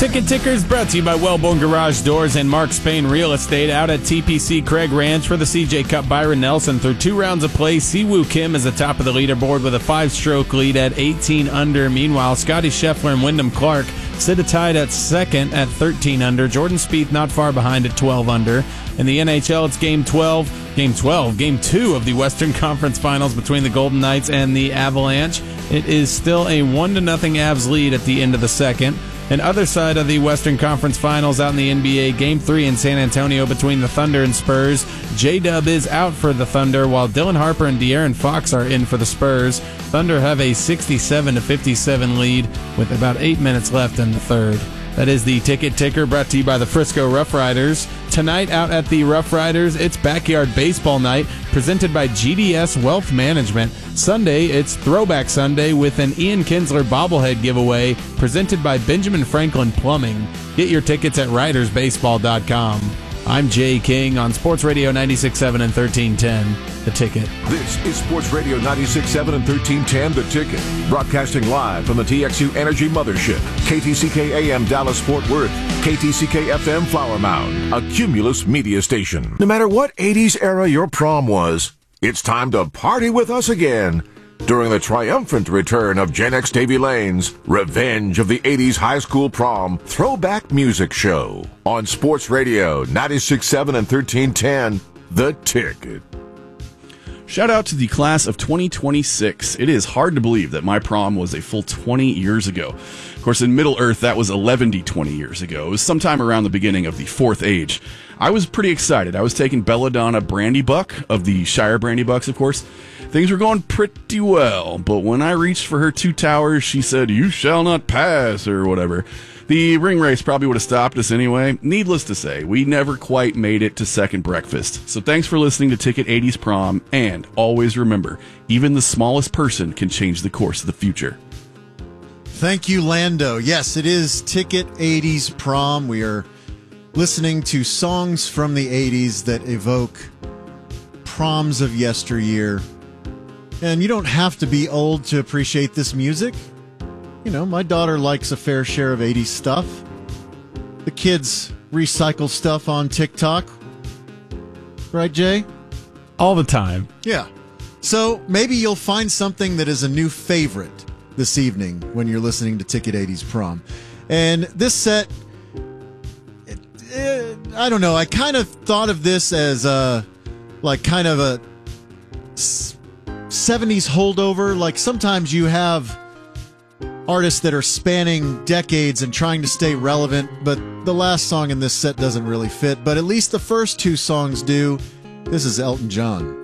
Ticket Tickers brought to you by Wellborn Garage Doors and Mark Spain Real Estate out at TPC Craig Ranch for the CJ Cup. Byron Nelson through 2 rounds of play. Siwoo Kim is atop of the leaderboard with a 5-stroke lead at 18 under. Meanwhile, Scotty Scheffler and Wyndham Clark sit tied at second at 13 under. Jordan Spieth not far behind at 12 under. In the NHL, it's Game 2 of the Western Conference Finals between the Golden Knights and the Avalanche. It is still a 1-0 Avs lead at the end of the second. And other side of the Western Conference Finals out in the NBA, Game 3 in San Antonio between the Thunder and Spurs. J-Dub is out for the Thunder, while Dylan Harper and De'Aaron Fox are in for the Spurs. Thunder have a 67-57 lead with about 8 minutes left in the third. That is the Ticket Ticker, brought to you by the Frisco Rough Riders. Tonight out at the Rough Riders, it's Backyard Baseball Night, presented by GDS Wealth Management. Sunday, it's Throwback Sunday with an Ian Kinsler bobblehead giveaway, presented by Benjamin Franklin Plumbing. Get your tickets at ridersbaseball.com. I'm Jay King on Sports Radio 96.7 and 1310, The Ticket. This is Sports Radio 96.7 and 1310, The Ticket. Broadcasting live from the TXU Energy Mothership. KTCK AM Dallas Fort Worth. KTCK FM Flower Mound. A Cumulus media station. No matter what 80s era your prom was, it's time to party with us again. During the triumphant return of Gen X Davy Lane's Revenge of the 80s High School Prom Throwback Music Show on Sports Radio 96.7 and 1310, The Ticket. Shout out to the class of 2026. It is hard to believe that my prom was a full 20 years ago. Of course, in Middle Earth, that was 20 years ago. It was sometime around the beginning of the Fourth Age. I was pretty excited. I was taking Belladonna Brandy Buck of the Shire Brandy Bucks, of course. Things were going pretty well, but when I reached for her 2 towers, she said, "You shall not pass," or whatever. The ring race probably would have stopped us anyway. Needless to say, we never quite made it to second breakfast. So thanks for listening to Ticket 80s Prom, and always remember, even the smallest person can change the course of the future. Thank you, Lando. Yes, it is Ticket 80s Prom. We are listening to songs from the 80s that evoke proms of yesteryear. And you don't have to be old to appreciate this music. You know, my daughter likes a fair share of 80s stuff. The kids recycle stuff on TikTok. Right, Jay? All the time. Yeah. So maybe you'll find something that is a new favorite this evening when you're listening to Ticket 80s Prom. And this set, I don't know, I kind of thought of this as kind of a 70s holdover. Like sometimes you have artists that are spanning decades and trying to stay relevant, but the last song in this set doesn't really fit. But at least the first 2 songs do. This is Elton John.